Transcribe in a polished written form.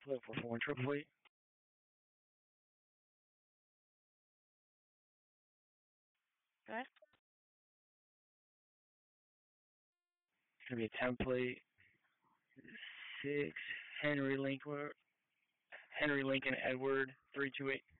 Hello, 441 triple eight. Okay. It's gonna be a template. 6 Henry Lincoln Edward 328.